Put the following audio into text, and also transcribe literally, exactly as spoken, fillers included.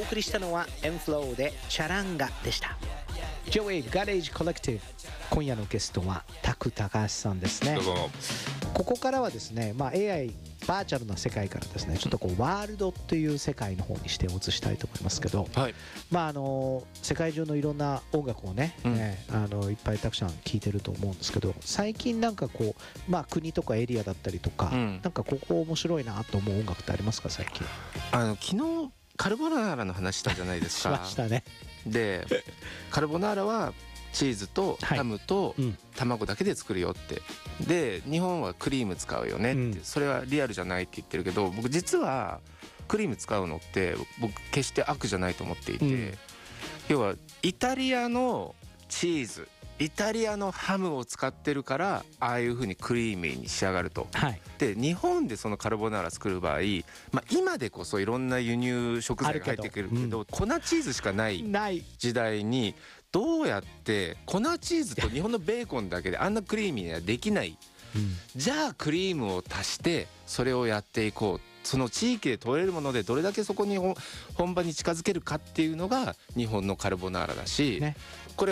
送りしたのはエンフローでチャランガでした。 ジェイエー ガレージコレクティブ、今夜のゲストはタク高橋さんですね。 どうも。 ここからはですね、まあ、エーアイバーチャルな世界からですね、ちょっとこうワールドという世界の方に視点を移したいと思いますけど、 はい。 まああの世界中のいろんな音楽をね、 うんねあのいっぱいたくさん聴いてると思うんですけど、最近なんかこう、まあ、国とかエリアだったりとか、 うんなんかここ面白いなと思う音楽ってありますか最近？ あの昨日カルボナーラの話したじゃないですしか。 ましたね。 でカルボナーラはチーズとはいハムとうん卵だけで作るよって。で日本はクリーム使うよねって、 うんそれはリアルじゃないって言ってるけど、僕実はクリーム使うのって僕決して悪じゃないと思っていて、 うん要はイタリアのチーズ、イタリアのハムを使ってるからああいう風にクリーミーに仕上がると。 はいで日本でそのカルボナーラ作る場合、まあ、今でこそいろんな輸入食材が入ってくるけど、 ある粉チーズしかないない時代にどうやって粉チーズと日本のベーコンだけであんなクリーミーにはできない。じゃあクリームを足してそれをやっていこう。その地域で取れるものでどれだけそこに本場に近づけるかっていうのが日本のカルボナーラだし、 ね、 これ